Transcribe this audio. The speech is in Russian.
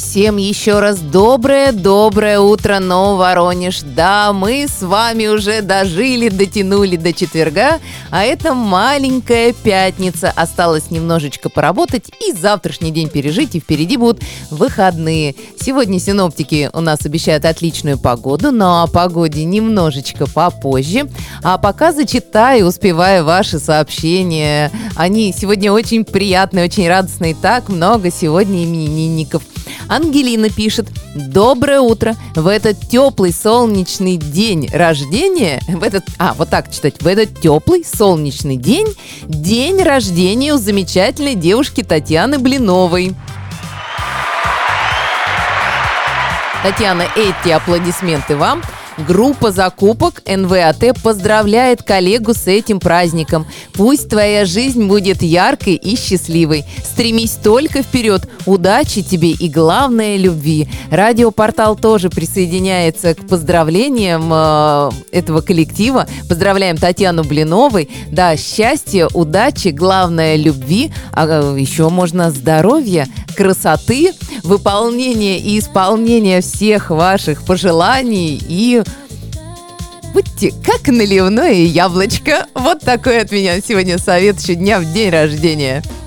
Всем еще раз доброе утро, Нововоронеж. Да, мы с вами уже дотянули до четверга, а это маленькая пятница. Осталось немножечко поработать и завтрашний день пережить, и впереди будут выходные. Сегодня синоптики у нас обещают отличную погоду, но о погоде немножечко попозже. А пока зачитаю, успевая ваши сообщения. Они сегодня очень приятные, очень радостные. Так много сегодня именинников. Ангелина пишет: доброе утро. В этот теплый солнечный день рождения, в этот теплый солнечный день, день рождения у замечательной девушки Татьяны Блиновой. Татьяна, эти аплодисменты вам. Группа закупок НВАТ поздравляет коллегу с этим праздником. Пусть твоя жизнь будет яркой и счастливой. Стремись только вперед. Удачи тебе и, главное, любви. Радиопортал тоже присоединяется к поздравлениям этого коллектива. Поздравляем Татьяну Блиновой. Да, счастья, удачи, главное, любви. А еще можно здоровья, красоты, выполнения и исполнения всех ваших пожеланий и будьте как наливное яблочко. Вот такой от меня сегодня совет еще дня в день рождения.